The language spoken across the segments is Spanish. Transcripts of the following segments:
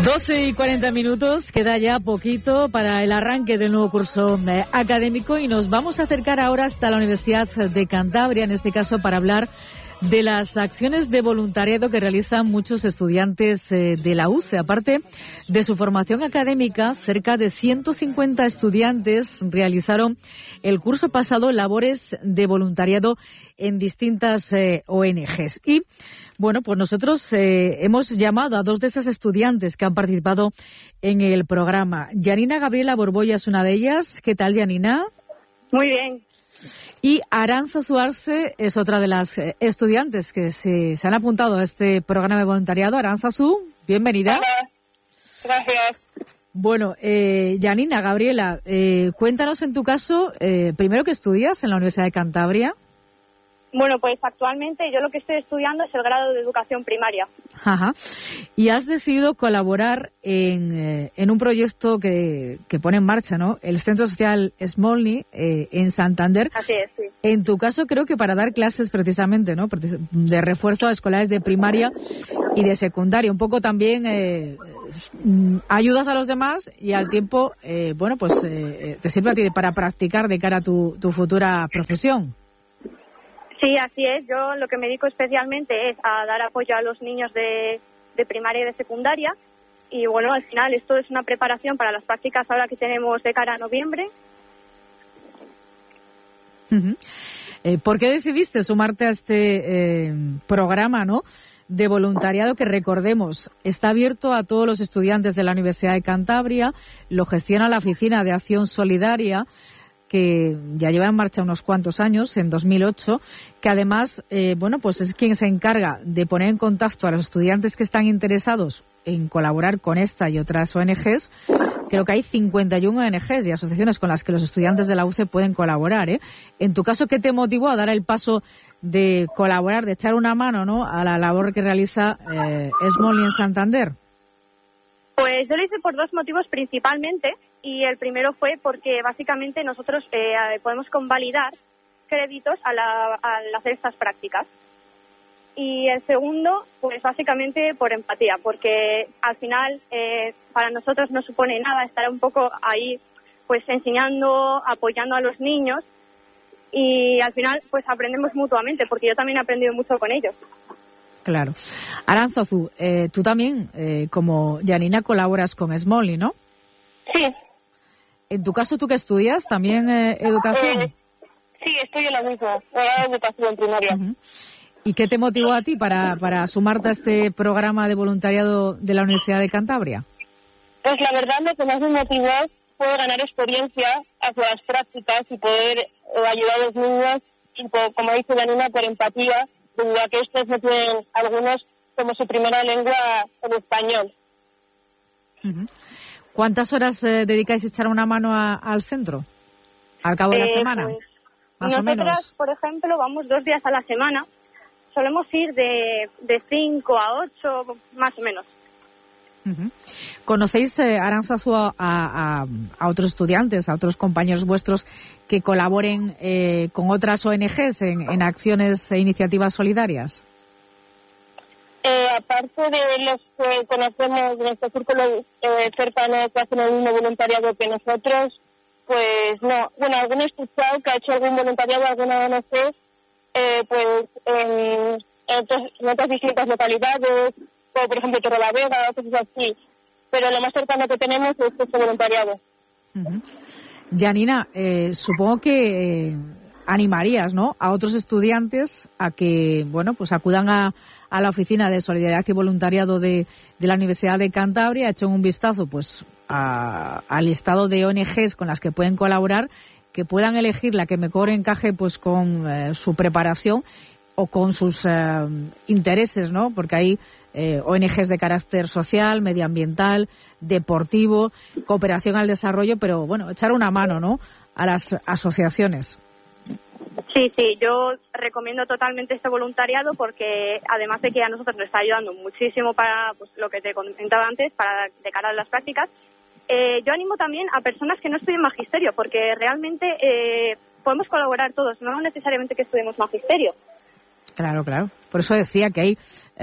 12:40, queda ya poquito para el arranque del nuevo curso académico y nos vamos a acercar ahora hasta la Universidad de Cantabria, en este caso para hablar de las acciones de voluntariado que realizan muchos estudiantes de la UCE. Aparte de su formación académica, cerca de 150 estudiantes realizaron el curso pasado labores de voluntariado en distintas ONGs. Y bueno, pues nosotros hemos llamado a dos de esas estudiantes que han participado en el programa. Yanina Gabriela Borbolla es una de ellas. ¿Qué tal, Yanina? Muy bien. Y Arantzazu Arce es otra de las estudiantes que se han apuntado a este programa de voluntariado. Arantzazu, bienvenida. Hola. Gracias. Bueno, Yanina Gabriela, cuéntanos en tu caso, primero, ¿qué estudias en la Universidad de Cantabria? Bueno, pues actualmente yo lo que estoy estudiando es el grado de educación primaria. Ajá. Y has decidido colaborar en un proyecto que pone en marcha, ¿no? El Centro Social Smolny en Santander. Así es, sí. En tu caso creo que para dar clases precisamente, ¿no? De refuerzo a escolares de primaria y de secundaria. Un poco también ayudas a los demás y al tiempo, bueno, pues te sirve a ti para practicar de cara a tu futura profesión. Sí, así es. Yo lo que me dedico especialmente es a dar apoyo a los niños de primaria y de secundaria. Y bueno, al final esto es una preparación para las prácticas ahora que tenemos de cara a noviembre. Uh-huh. ¿Por qué decidiste sumarte a este programa, ¿no?, de voluntariado que, recordemos, está abierto a todos los estudiantes de la Universidad de Cantabria? Lo gestiona la Oficina de Acción Solidaria, que ya lleva en marcha unos cuantos años, en 2008, que además, bueno, pues es quien se encarga de poner en contacto a los estudiantes que están interesados en colaborar con esta y otras ONGs. Creo que hay 51 ONGs y asociaciones con las que los estudiantes de la UCE pueden colaborar, ¿eh? En tu caso, ¿qué te motivó a dar el paso de colaborar, de echar una mano, ¿no?, a la labor que realiza Smolny en Santander? Pues yo lo hice por dos motivos principalmente, y el primero fue porque básicamente nosotros podemos convalidar créditos al hacer estas prácticas. Y el segundo, pues básicamente por empatía, porque al final para nosotros no supone nada estar un poco ahí pues enseñando, apoyando a los niños, y al final pues aprendemos mutuamente, porque yo también he aprendido mucho con ellos. Claro. Arantzazu, tú también, como Yanina, colaboras con Smolny, ¿no? Sí. En tu caso, ¿tú qué estudias? ¿También educación? Sí, estoy en la misma, educación primaria. Uh-huh. ¿Y qué te motivó a ti para sumarte a este programa de voluntariado de la Universidad de Cantabria? Pues la verdad lo que más me motivó fue ganar experiencia hacia las prácticas y poder ayudar a los niños, y como dice Yanina, por empatía, debido a que estos no tienen algunos como su primera lengua el español. Uh-huh. ¿Cuántas horas dedicáis a echar una mano al centro al cabo de la semana? Pues, más o menos. Nosotras, por ejemplo, vamos 2 días a la semana. Solemos ir de 5 a 8, más o menos. Uh-huh. ¿Conocéis, Arantzazu, a otros estudiantes, a otros compañeros vuestros que colaboren con otras ONGs en acciones e iniciativas solidarias? Aparte de los que conocemos de nuestro círculo cercano que hacen el mismo voluntariado que nosotros, pues no. Bueno, alguno he escuchado que ha hecho algún voluntariado, alguna ONG, pues en otras distintas localidades, como por ejemplo Torrelavega, cosas así. Pero lo más cercano que tenemos es este voluntariado. Uh-huh. Yanina, supongo que animarías, ¿no?, a otros estudiantes a que, bueno, pues acudan a la Oficina de Solidaridad y Voluntariado de la Universidad de Cantabria, echen un vistazo pues al listado de ONGs con las que pueden colaborar, que puedan elegir la que mejor encaje pues con su preparación o con sus intereses, ¿no? Porque hay ONGs de carácter social, medioambiental, deportivo, cooperación al desarrollo, pero bueno, echar una mano, ¿no?, a las asociaciones. Sí, yo recomiendo totalmente este voluntariado porque además de que a nosotros nos está ayudando muchísimo para pues, lo que te comentaba antes, para de cara a las prácticas, yo animo también a personas que no estudien magisterio, porque realmente podemos colaborar todos, no necesariamente que estudiemos magisterio. Claro. Por eso decía que hay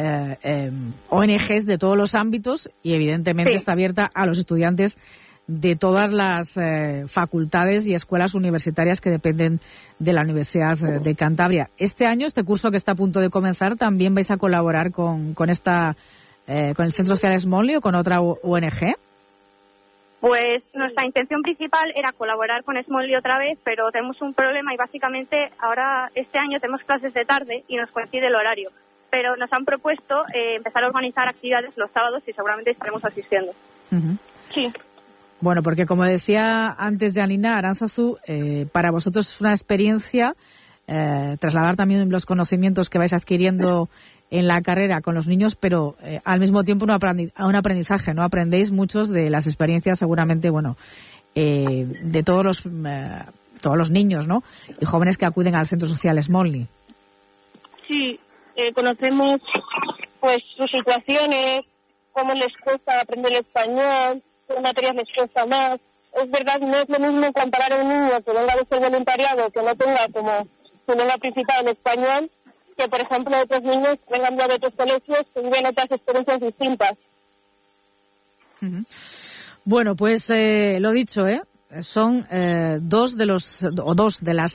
ONGs de todos los ámbitos y evidentemente está abierta a los estudiantes de todas las facultades y escuelas universitarias que dependen de la Universidad de Cantabria. Este año, este curso que está a punto de comenzar, ¿también vais a colaborar con el Centro Social Smalley o con otra ONG? Pues nuestra intención principal era colaborar con Smalley otra vez, pero tenemos un problema y básicamente ahora este año tenemos clases de tarde y nos coincide el horario. Pero nos han propuesto empezar a organizar actividades los sábados y seguramente estaremos asistiendo. Uh-huh. Sí. Bueno, porque como decía antes Janina, Arantzazu, para vosotros es una experiencia trasladar también los conocimientos que vais adquiriendo en la carrera con los niños, pero al mismo tiempo un aprendizaje, ¿no? Aprendéis muchos de las experiencias seguramente, de todos los niños, ¿no? Y jóvenes que acuden al Centro Social Smalley. Sí, conocemos pues sus situaciones, cómo les cuesta aprender el español, qué materias les cuesta más. Es verdad, no es lo mismo comparar a un niño que venga de ser voluntariado, que no tenga como su lengua principal el español, que por ejemplo otros niños que vengan de otros colegios que viven otras experiencias distintas. Uh-huh. Bueno, pues lo dicho, son dos de las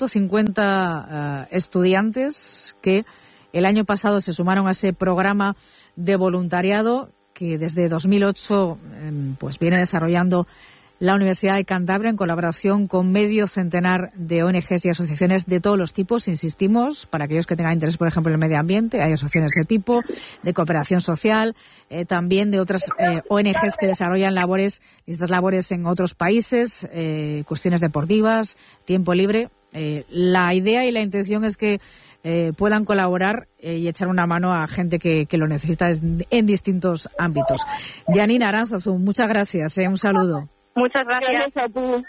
150 estudiantes que el año pasado se sumaron a ese programa de voluntariado que desde 2008 pues viene desarrollando la Universidad de Cantabria en colaboración con medio centenar de ONGs y asociaciones de todos los tipos. Insistimos, para aquellos que tengan interés, por ejemplo, en el medio ambiente, hay asociaciones de tipo, de cooperación social, también de otras ONGs que desarrollan distintas labores en otros países, cuestiones deportivas, tiempo libre. La idea y la intención es que puedan colaborar y echar una mano a gente que lo necesita en distintos ámbitos. Janina Arantzazu, muchas gracias. Un saludo. Muchas gracias a ti.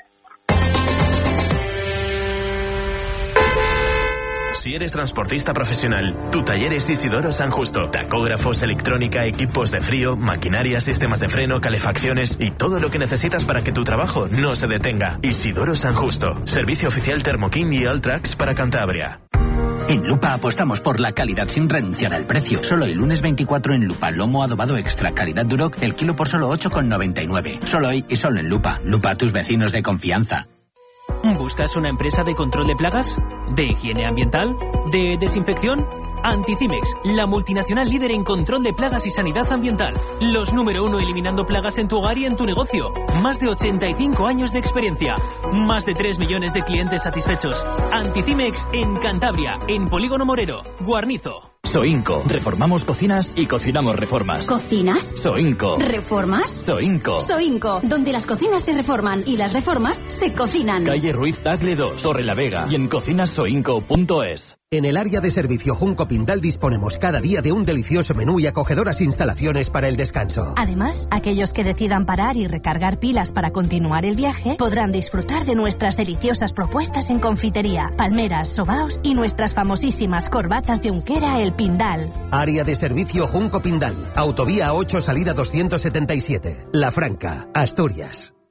Si eres transportista profesional, tu taller es Isidoro San Justo. Tacógrafos, electrónica, equipos de frío, maquinaria, sistemas de freno, calefacciones y todo lo que necesitas para que tu trabajo no se detenga. Isidoro San Justo. Servicio oficial Thermokin y Alltrax para Cantabria. En Lupa apostamos por la calidad sin renunciar al precio. Solo el lunes 24 en Lupa, lomo adobado extra calidad Duroc, el kilo por solo 8,99. Solo hoy y solo en Lupa. Lupa, tus vecinos de confianza. ¿Buscas una empresa de control de plagas? ¿De higiene ambiental? ¿De desinfección? Anticimex, la multinacional líder en control de plagas y sanidad ambiental. Los número 1 eliminando plagas en tu hogar y en tu negocio. Más de 85 años de experiencia. Más de 3 millones de clientes satisfechos. Anticimex en Cantabria, en Polígono Morero, Guarnizo. Soinco. Reformamos cocinas y cocinamos reformas. ¿Cocinas? Soinco. ¿Reformas? Soinco. Soinco, donde las cocinas se reforman y las reformas se cocinan. Calle Ruiz Tagle 2, Torre la Vega y en cocinasoinco.es. En el área de servicio Junco Pindal disponemos cada día de un delicioso menú y acogedoras instalaciones para el descanso. Además, aquellos que decidan parar y recargar pilas para continuar el viaje podrán disfrutar de nuestras deliciosas propuestas en confitería, palmeras, sobaos y nuestras famosísimas corbatas de Unquera El Pindal. Área de servicio Junco Pindal, Autovía 8, salida 277, La Franca, Asturias.